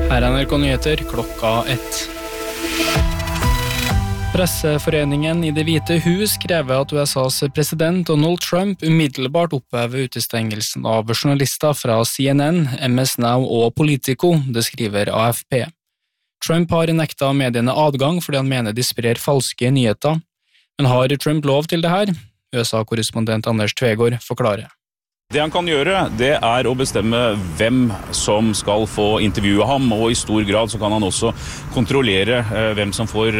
Her er NRK Nyheter, klokka 1. Presseforeningen i Det hvite hus krever at USAs president Donald Trump umiddelbart opphever utestengelsen av journalister fra CNN, MS Now og Politico, det skriver AFP. Trump har nektet mediene adgang fordi han mener de sprer falske nyheter. Men har Trump lov til det her? USA-korrespondent Anders Tvegård forklarer. Det han kan gjøre, det er å bestemme hvem som skal få intervjue ham, og i stor grad så kan han også kontrollere hvem som får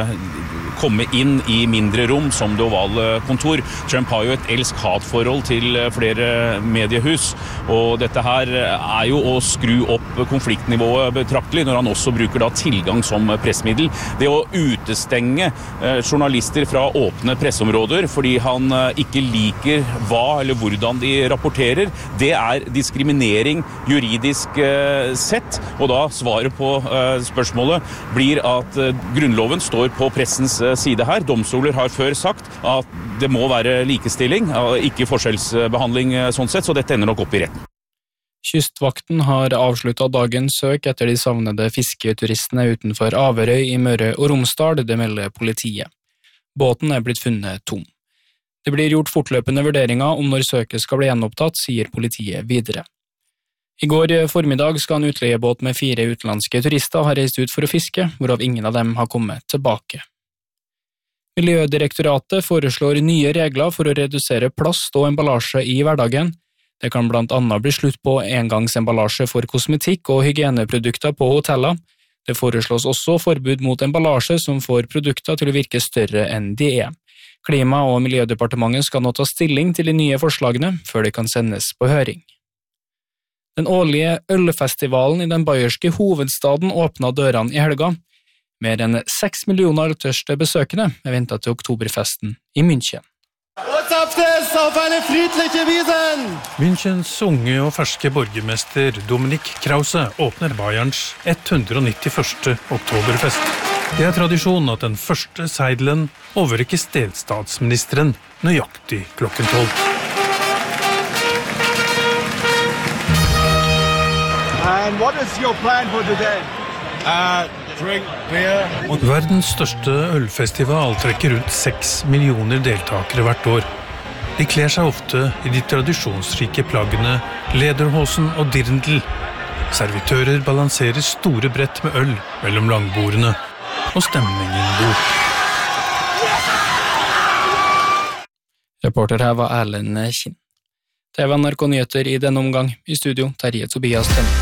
komme inn i mindre rom som det ovale kontor. Trump har jo et elsk-hat-forhold til flere mediehus, og dette her er jo å skru opp konfliktnivået betraktelig når han også bruker da tilgang som pressmiddel. Det å utestenge journalister fra åpne presseområder fordi han ikke liker hva eller hvordan de rapporterer, det er diskriminering juridisk sett, og da svaret på spørsmålet blir at Grunnloven står på pressens side her. Domstoler har før sagt at det må være likestilling, ikke forskjellsbehandling sånn sett, så dette ender nok opp i retten. Kystvakten har avsluttet dagens søk etter de savnede fisketuristene utenfor Averøy i Møre og Romsdal, det melder politiet. Båten er blitt funnet tom. Det blir gjort fortløpende vurderinger om når søket skal bli gjenopptatt, sier politiet videre. I går formiddag skal en utleiebåt med 4 utenlandske turister ha reist ut for å fiske, hvorav ingen av dem har kommet tilbake. Miljødirektoratet foreslår nye regler for å redusere plast og emballasje i hverdagen. Det kan blant annet bli slutt på engangsemballasje for kosmetikk og hygieneprodukter på hoteller. Det foreslås også forbud mot emballasje som får produkter til å virke større enn de er. Klima- og miljødepartementet skal nå ta stilling til de nye forslagene før de kan sendes på høring. Den årlige ølfestivalen i den bayerske hovedstaden åpnet dørene i helga. Mer enn 6 millioner tørste besøkende er ventet til oktoberfesten i München. Münchens unge og ferske borgermester Dominik Krause åpner Bayerns 191. oktoberfest. Det er tradisjon at den første seidelen overrekkes delstatsministeren nøyaktig klokken 12. And what is your plan for today? Drink beer. Verdens største ølfestival trekker rundt 6 millioner deltakere hvert år. De kler seg ofte i de tradisjonsrike plaggene lederhosen og dirndl. Servitører balanserer store brett med øl mellom langbordene, og stemningen god. Reporter her var Erlend Kinn. TV NRK Nyheter i denne omgang. I studio, Terje Tobias Tønne.